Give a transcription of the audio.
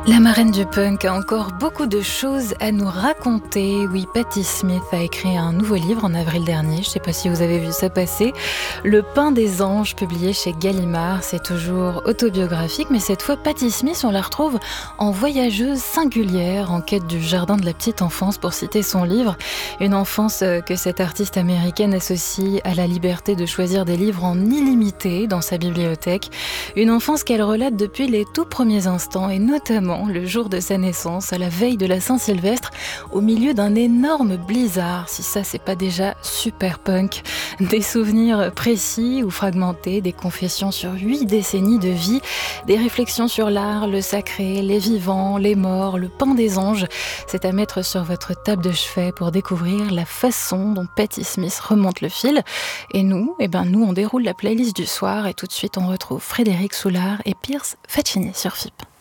La marraine du punk a encore beaucoup de choses à nous raconter. Oui, Patti Smith a écrit un nouveau livre en avril dernier. Je ne sais pas si vous avez vu ça passer. Le pain des anges, publié chez Gallimard. C'est toujours autobiographique, mais cette fois, Patti Smith, on la retrouve en voyageuse singulière, en quête du jardin de la petite enfance, pour citer son livre. Une enfance que cette artiste américaine associe à la liberté de choisir des livres en illimité dans sa bibliothèque. Une enfance qu'elle relate depuis les tout premiers instants, et notamment le jour de sa naissance, à la veille de la Saint-Sylvestre, au milieu d'un énorme blizzard. Si ça, c'est pas déjà super punk. Des souvenirs précis ou fragmentés, des confessions sur 8 décennies de vie, des réflexions sur l'art, le sacré, les vivants, les morts, le pain des anges. C'est à mettre sur votre table de chevet pour découvrir la façon dont Patti Smith remonte le fil. Et nous, on déroule la playlist du soir et tout de suite on retrouve Frédéric Soulard et Pierce Faccini sur FIP.